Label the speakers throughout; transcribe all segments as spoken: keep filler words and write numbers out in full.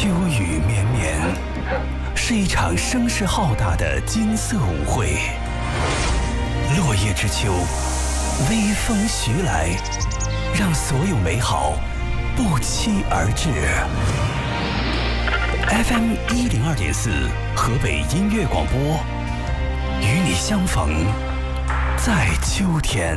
Speaker 1: 秋雨绵绵，是一场声势浩大的金色舞会。落叶之秋，微风徐来，让所有美好不期而至。F M 一零二点四，河北音乐广播，与你相逢在秋天。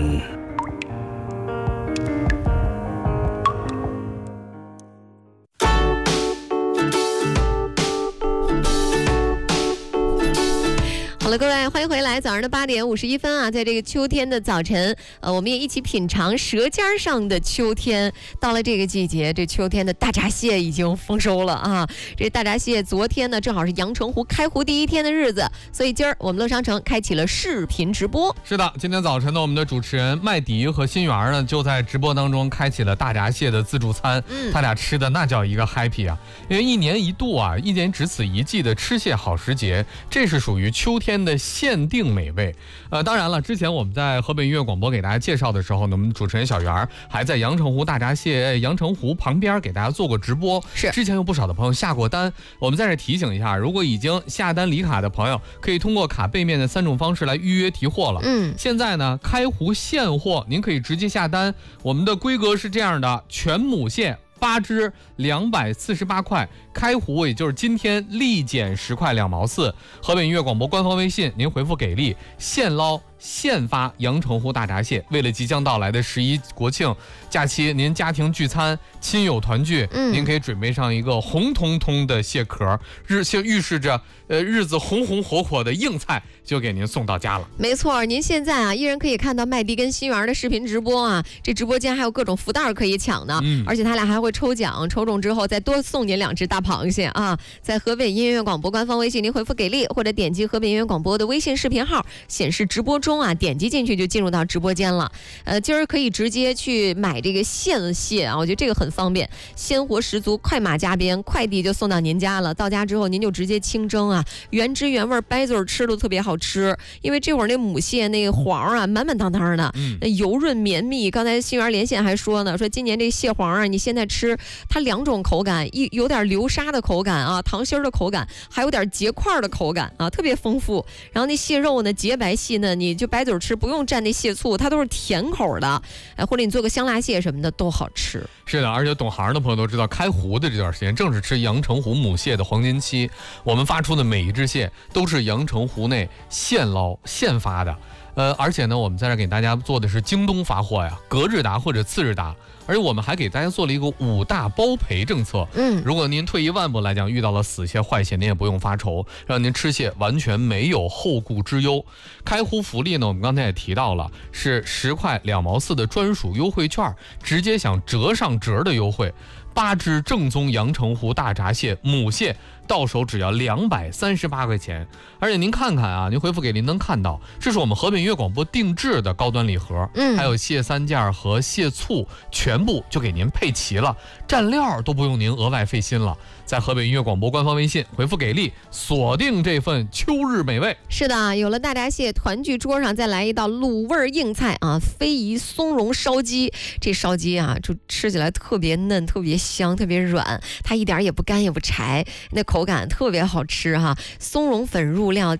Speaker 2: 好了，各位，欢迎回来。早上的八点五十一分啊，在这个秋天的早晨，呃，我们也一起品尝舌尖上的秋天。到了这个季节，这秋天的大闸蟹已经丰收了啊！这大闸蟹昨天呢，正好是阳澄湖开湖第一天的日子，所以今儿我们乐商城开启了视频直播。
Speaker 3: 是的，今天早晨呢，我们的主持人麦迪和新源呢，就在直播当中开启了大闸蟹的自助餐。嗯，他俩吃的那叫一个 happy 啊！因为一年一度啊，一年只此一季的吃蟹好时节，这是属于秋天的限定美味。呃，当然了，之前我们在河北音乐广播给大家介绍的时候呢，我们主持人小袁还在阳澄湖大闸蟹阳澄湖旁边给大家做过直播。
Speaker 2: 是，
Speaker 3: 之前有不少的朋友下过单，我们在这提醒一下，如果已经下单离卡的朋友，可以通过卡背面的三种方式来预约提货了。
Speaker 2: 嗯，
Speaker 3: 现在呢，开湖现货您可以直接下单，我们的规格是这样的：全母蟹八只，两百四十八块。开湖也就是今天立减十块两毛四。河北音乐广播官方微信，您回复给力，现捞现发阳澄湖大闸蟹。为了即将到来的十一国庆假期，您家庭聚餐、亲友团聚，嗯、您可以准备上一个红彤彤的蟹壳，日预示着呃日子红红火火的硬菜就给您送到家了。
Speaker 2: 没错，您现在啊依然可以看到麦迪跟新源的视频直播啊，这直播间还有各种福袋可以抢呢，嗯、而且他俩还会抽奖，抽中之后再多送您两只大螃蟹啊！在河北音乐广播官方微信，您回复给力，或者点击河北音乐广播的微信视频号，显示直播中啊，点击进去就进入到直播间了。呃，今儿可以直接去买这个现蟹啊，我觉得这个很方便，鲜活十足，快马加鞭，快递就送到您家了。到家之后您就直接清蒸啊，原汁原味，掰嘴吃都特别好吃。因为这会儿那母蟹那个黄啊，满满当当的，嗯、那油润绵密。刚才新源连线还说呢，说今年这蟹黄啊，你现在吃它两种口感，一有点流沙的口感啊，糖心儿的口感，还有点结块的口感啊，特别丰富。然后那蟹肉呢，洁白细呢，你就白嘴吃，不用蘸那蟹醋，它都是甜口的，哎，或者你做个香辣蟹什么的都好吃。
Speaker 3: 是的，而且懂行的朋友都知道，开湖的这段时间正是吃阳澄湖母蟹的黄金期，我们发出的每一只蟹都是阳澄湖内现捞现发的。呃，而且呢，我们在这给大家做的是京东发货呀，隔日达或者次日达。而且我们还给大家做了一个五大包赔政策。嗯，如果您退一万步来讲，遇到了死蟹坏蟹，您也不用发愁，让您吃蟹完全没有后顾之忧。开湖福利呢，我们刚才也提到了，是十块两毛四的专属优惠券，直接享折上折的优惠。八只正宗阳澄湖大闸蟹母蟹到手只要两百三十八块钱，而且您看看啊，您回复给您能看到，这是我们河北音乐广播定制的高端礼盒，嗯，还有蟹三件和蟹醋，全部就给您配齐了，蘸料都不用您额外费心了。在河北音乐广播官方微信回复给力，锁定这份秋日美味。
Speaker 2: 是的，有了大闸蟹，团聚桌上再来一道卤味硬菜啊，非遗松茸烧鸡。这烧鸡啊，就吃起来特别嫩，特别香，特别软，它一点也不干也不柴，那口感特别好吃哈。松茸粉入料。